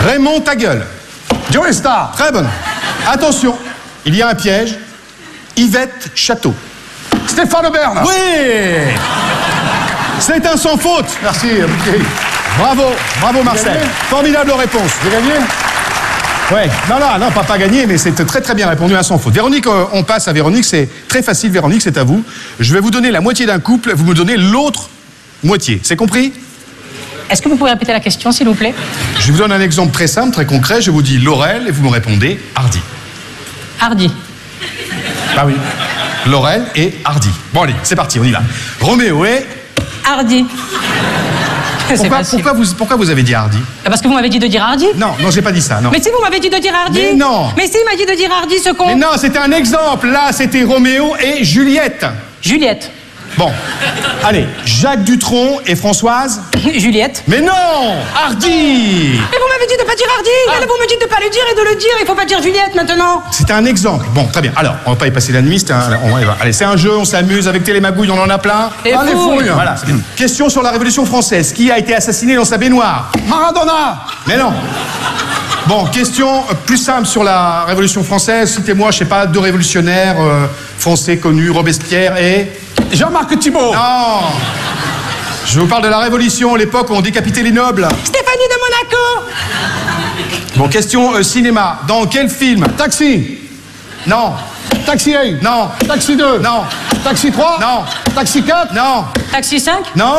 Raymond, ta gueule. Joey Star. Très bonne. Attention, il y a un piège. Yvette Château. Stéphane Bern. Oui. C'est un sans faute. Merci, ok. Bravo, bravo Marcel. gagné. Formidable réponse. J'ai gagné? Ouais, non, pas gagné, mais c'est très bien répondu, un sans faute. Véronique, on passe à Véronique, c'est très facile, Véronique, c'est à vous. Je vais vous donner la moitié d'un couple, vous me donnez l'autre moitié. C'est compris? Est-ce que vous pouvez répéter la question, s'il vous plaît? Je vous donne un exemple très simple, très concret. Je vous dis Laurel et vous me répondez Hardy. Hardy. Ah oui. Laurel et Hardy. Bon allez, c'est parti, on y va. Roméo et... Hardy. C'est facile. Pourquoi vous avez dit Hardy? Parce que vous m'avez dit de dire Hardy. Non, j'ai pas dit ça, non. Mais si vous m'avez dit de dire Hardy. Mais non. Mais si, il m'a dit de dire Hardy, ce con. Mais non, c'était un exemple. Là, c'était Roméo et Juliette. Juliette. Bon, allez, Jacques Dutronc et Françoise. Juliette. Mais non, Hardy. Mais vous m'avez dit de pas dire Hardy. Là, vous me dites de pas le dire et de le dire. Il faut pas dire Juliette maintenant. C'était un exemple. Bon, très bien. Alors, on va pas y passer la nuit. Allez, c'est un jeu, on s'amuse avec Télémagouille, on en a plein. Les fouilles. Voilà, c'est bien. Question sur la Révolution française. Qui a été assassiné dans sa baignoire? Maradona. Mais non. Bon, question plus simple sur la Révolution française. Citez-moi, je sais pas, 2 révolutionnaires français connus, Robespierre et... Jean-Marc Thibault. Non. Je vous parle de la Révolution, l'époque où on décapitait les nobles. Stéphanie de Monaco. Bon, question cinéma. Dans quel film? Taxi. Non. Taxi 1. Non. Taxi 2. Non. Taxi 3. Non. Taxi 4. Non. Taxi 5. Non.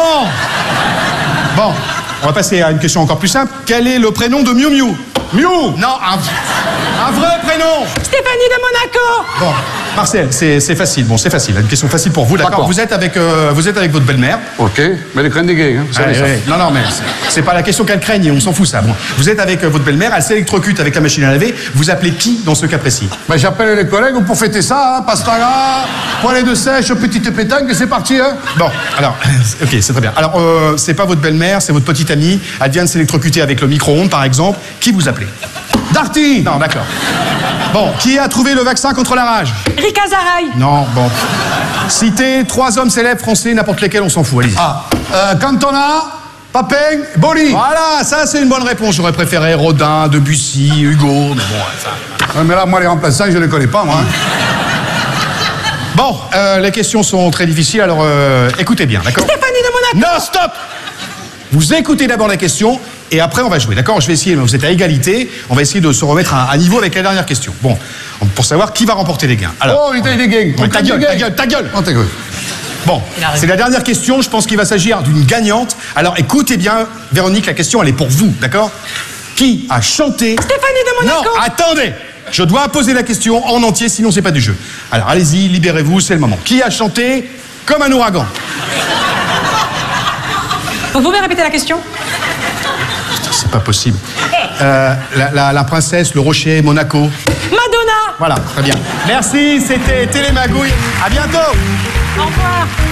Bon, on va passer à une question encore plus simple. Quel est le prénom de Miu Miu? Miu. Non, un vrai prénom. Stéphanie de Monaco. Bon, Marcel, c'est facile. Bon, c'est facile. Une question facile pour vous, d'accord? Vous êtes avec votre belle-mère. Ok, mais les crânes des gays, hein. Vous savez ça. Non, mais c'est pas la question qu'elle craigne, on s'en fout ça. Bon, vous êtes avec votre belle-mère, elle s'électrocute avec la machine à laver. Vous appelez qui dans ce cas précis? Ben, j'appelle les collègues pour fêter ça, hein. Pastaga, poêlée de sèche, petite pétanque, et c'est parti, hein. Bon, alors, ok, c'est très bien. Alors, c'est pas votre belle-mère, c'est votre petite amie. Elle vient de s'électrocuter avec le micro-ondes, par exemple. Qui vous appelez? Darty. Non, d'accord. Bon, qui a trouvé le vaccin contre la rage? Rika Zaraï. Non, bon. Citez 3 hommes célèbres français, n'importe lesquels, on s'en fout, allez-y. Cantona, Papin, Boli. Voilà, ça c'est une bonne réponse. J'aurais préféré Rodin, Debussy, Hugo, mais bon, ça... Ouais, mais là, moi, les remplaçants, je les connais pas, moi. Bon, les questions sont très difficiles, alors écoutez bien, d'accord? Stéphanie de Monaco. Non, stop! Vous écoutez d'abord la question, et après on va jouer, d'accord? Je vais essayer, vous êtes à égalité, on va essayer de se remettre à niveau avec la dernière question. Bon, pour savoir qui va remporter les gains. Alors, Oh, il a des gains. ta gueule! Oh, ta gueule. Bon, c'est la dernière question, je pense qu'il va s'agir d'une gagnante. Alors écoutez bien, Véronique, la question elle est pour vous, d'accord? Qui a chanté... Stéphanie de Monaco. Non, attendez! Je dois poser la question en entier, sinon c'est pas du jeu. Alors allez-y, libérez-vous, c'est le moment. Qui a chanté comme un ouragan? Vous pouvez répéter la question? C'est pas possible. La princesse, le rocher, Monaco. Madonna. Voilà, très bien. Merci, c'était Télémagouille. À bientôt. Au revoir.